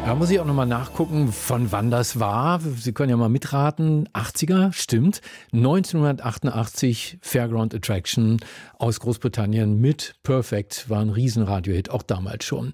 Da muss ich auch nochmal nachgucken, von wann das war. Sie können ja mal mitraten. 80er, stimmt. 1988, Fairground Attraction aus Großbritannien mit Perfect, war ein Riesenradiohit, auch damals schon.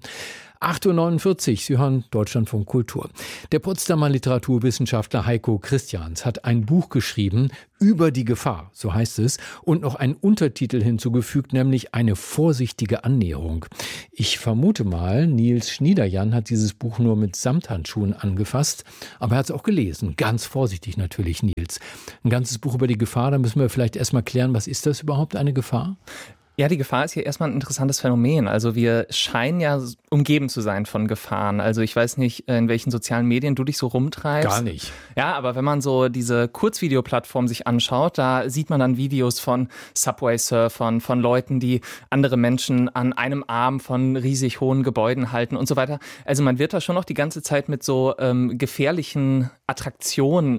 8.49 Uhr, Sie hören Deutschlandfunk Kultur. Der Potsdamer Literaturwissenschaftler Heiko Christians hat ein Buch geschrieben über die Gefahr, so heißt es, und noch einen Untertitel hinzugefügt, nämlich eine vorsichtige Annäherung. Ich vermute mal, Nils Schniederjan hat dieses Buch nur mit Samthandschuhen angefasst, aber er hat es auch gelesen. Ganz vorsichtig natürlich, Nils. Ein ganzes Buch über die Gefahr, da müssen wir vielleicht erstmal klären, was ist das überhaupt, eine Gefahr? Ja, die Gefahr ist hier erstmal ein interessantes Phänomen. Also wir scheinen ja umgeben zu sein von Gefahren. Also ich weiß nicht, in welchen sozialen Medien du dich so rumtreibst. Gar nicht. Ja, aber wenn man so diese Kurzvideoplattform sich anschaut, da sieht man dann Videos von Subway-Surfern, von Leuten, die andere Menschen an einem Arm von riesig hohen Gebäuden halten und so weiter. Also man wird da schon noch die ganze Zeit mit so gefährlichen Attraktionen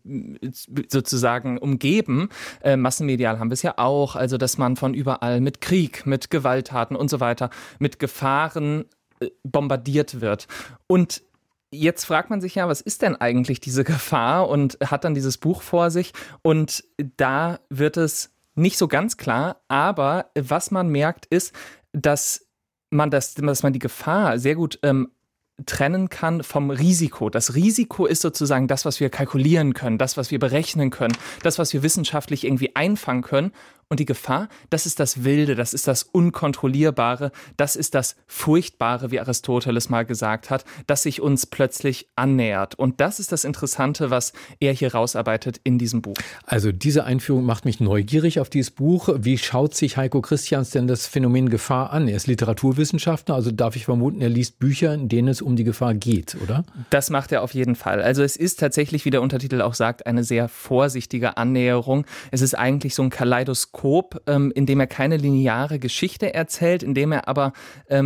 sozusagen umgeben. Massenmedial haben wir es ja auch, also dass man von überall mit Krieg, mit Gewalttaten und so weiter, mit Gefahren bombardiert wird. Und jetzt fragt man sich ja, was ist denn eigentlich diese Gefahr, und hat dann dieses Buch vor sich, und da wird es nicht so ganz klar, aber was man merkt ist, dass man die Gefahr sehr gut trennen kann vom Risiko. Das Risiko ist sozusagen das, was wir kalkulieren können, das, was wir berechnen können, das, was wir wissenschaftlich irgendwie einfangen können. Und die Gefahr, das ist das Wilde, das ist das Unkontrollierbare, das ist das Furchtbare, wie Aristoteles mal gesagt hat, das sich uns plötzlich annähert. Und das ist das Interessante, was er hier rausarbeitet in diesem Buch. Also diese Einführung macht mich neugierig auf dieses Buch. Wie schaut sich Heiko Christians denn das Phänomen Gefahr an? Er ist Literaturwissenschaftler, also darf ich vermuten, er liest Bücher, in denen es um die Gefahr geht, oder? Das macht er auf jeden Fall. Also es ist tatsächlich, wie der Untertitel auch sagt, eine sehr vorsichtige Annäherung. Es ist eigentlich so ein Kaleidoskop, in dem er keine lineare Geschichte erzählt, in dem er aber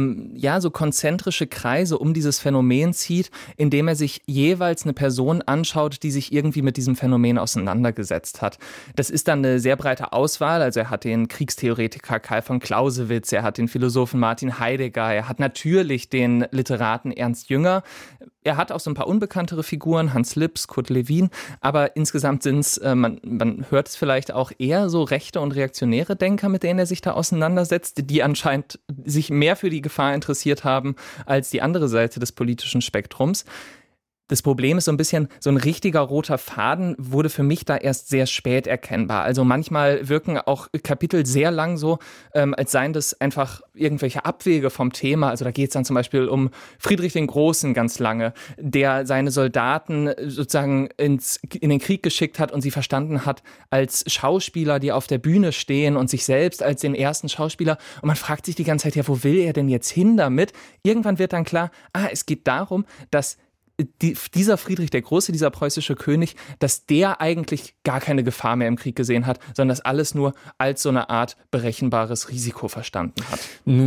so konzentrische Kreise um dieses Phänomen zieht, in dem er sich jeweils eine Person anschaut, die sich irgendwie mit diesem Phänomen auseinandergesetzt hat. Das ist dann eine sehr breite Auswahl. Also er hat den Kriegstheoretiker Karl von Clausewitz, er hat den Philosophen Martin Heidegger, er hat natürlich den Literaten Ernst Jünger. Er hat auch so ein paar unbekanntere Figuren, Hans Lips, Kurt Lewin, aber insgesamt sind es, man hört es vielleicht auch eher so rechte und reaktionäre Denker, mit denen er sich da auseinandersetzt, die anscheinend sich mehr für die Gefahr interessiert haben als die andere Seite des politischen Spektrums. Das Problem ist so ein bisschen, so ein richtiger roter Faden wurde für mich da erst sehr spät erkennbar. Also manchmal wirken auch Kapitel sehr lang so, als seien das einfach irgendwelche Abwege vom Thema. Also da geht es dann zum Beispiel um Friedrich den Großen ganz lange, der seine Soldaten sozusagen in den Krieg geschickt hat und sie verstanden hat als Schauspieler, die auf der Bühne stehen, und sich selbst als den ersten Schauspieler. Und man fragt sich die ganze Zeit, ja, wo will er denn jetzt hin damit? Irgendwann wird dann klar, es geht darum, dass dieser Friedrich der Große, dieser preußische König, dass der eigentlich gar keine Gefahr mehr im Krieg gesehen hat, sondern das alles nur als so eine Art berechenbares Risiko verstanden hat.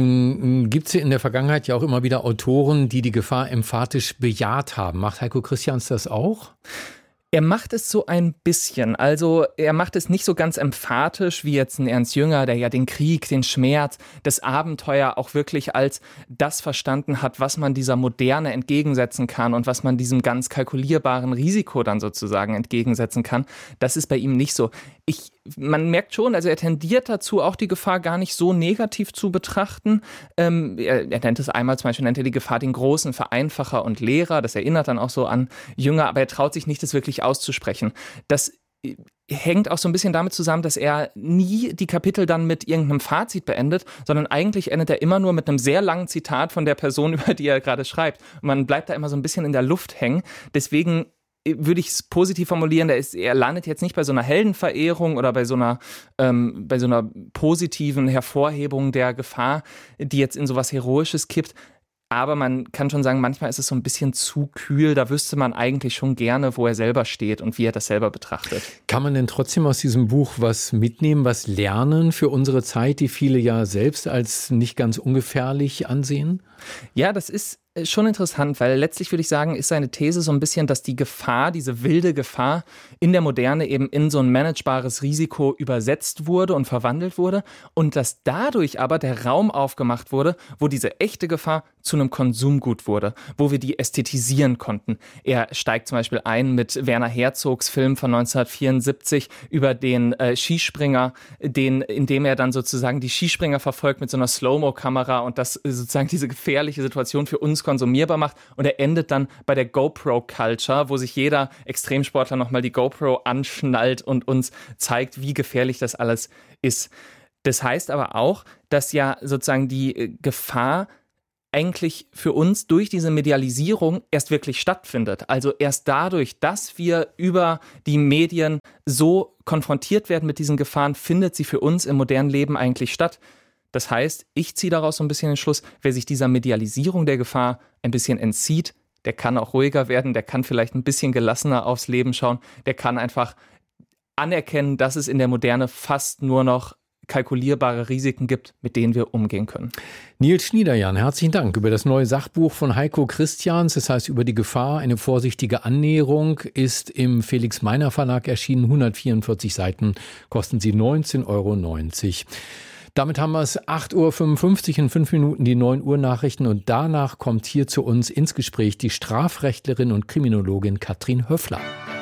Nun gibt es in der Vergangenheit ja auch immer wieder Autoren, die die Gefahr emphatisch bejaht haben. Macht Heiko Christians das auch? Er macht es so ein bisschen, also er macht es nicht so ganz emphatisch wie jetzt ein Ernst Jünger, der ja den Krieg, den Schmerz, das Abenteuer auch wirklich als das verstanden hat, was man dieser Moderne entgegensetzen kann und was man diesem ganz kalkulierbaren Risiko dann sozusagen entgegensetzen kann. Das ist bei ihm nicht so. Man merkt schon, also er tendiert dazu, auch die Gefahr gar nicht so negativ zu betrachten. Er nennt es einmal, zum Beispiel nennt er die Gefahr den großen Vereinfacher und Lehrer. Das erinnert dann auch so an Jünger, aber er traut sich nicht, das wirklich auszusprechen. Das hängt auch so ein bisschen damit zusammen, dass er nie die Kapitel dann mit irgendeinem Fazit beendet, sondern eigentlich endet er immer nur mit einem sehr langen Zitat von der Person, über die er gerade schreibt. Und man bleibt da immer so ein bisschen in der Luft hängen. Deswegen würde ich es positiv formulieren, er landet jetzt nicht bei so einer Heldenverehrung oder bei so einer positiven Hervorhebung der Gefahr, die jetzt in sowas Heroisches kippt. Aber man kann schon sagen, manchmal ist es so ein bisschen zu kühl. Da wüsste man eigentlich schon gerne, wo er selber steht und wie er das selber betrachtet. Kann man denn trotzdem aus diesem Buch was mitnehmen, was lernen für unsere Zeit, die viele ja selbst als nicht ganz ungefährlich ansehen? Ja, das ist schon interessant, weil letztlich würde ich sagen, ist seine These so ein bisschen, dass die Gefahr, diese wilde Gefahr in der Moderne eben in so ein managebares Risiko übersetzt wurde und verwandelt wurde und dass dadurch aber der Raum aufgemacht wurde, wo diese echte Gefahr zu einem Konsumgut wurde, wo wir die ästhetisieren konnten. Er steigt zum Beispiel ein mit Werner Herzogs Film von 1974 über den Skispringer, indem er dann sozusagen die Skispringer verfolgt mit so einer Slow-Mo-Kamera und das sozusagen diese gefährliche Situation für uns konsumierbar macht. Und er endet dann bei der GoPro-Culture, wo sich jeder Extremsportler nochmal die GoPro anschnallt und uns zeigt, wie gefährlich das alles ist. Das heißt aber auch, dass ja sozusagen die Gefahr eigentlich für uns durch diese Medialisierung erst wirklich stattfindet. Also erst dadurch, dass wir über die Medien so konfrontiert werden mit diesen Gefahren, findet sie für uns im modernen Leben eigentlich statt. Das heißt, ich ziehe daraus so ein bisschen den Schluss, wer sich dieser Medialisierung der Gefahr ein bisschen entzieht, der kann auch ruhiger werden, der kann vielleicht ein bisschen gelassener aufs Leben schauen, der kann einfach anerkennen, dass es in der Moderne fast nur noch kalkulierbare Risiken gibt, mit denen wir umgehen können. Nils Schniederjan, herzlichen Dank über das neue Sachbuch von Heiko Christians. Das heißt, über die Gefahr, eine vorsichtige Annäherung, ist im Felix Meiner Verlag erschienen. 144 Seiten, kosten sie 19,90 €. Damit haben wir es 8:55 Uhr, in 5 Minuten die 9 Uhr Nachrichten und danach kommt hier zu uns ins Gespräch die Strafrechtlerin und Kriminologin Katrin Höffler.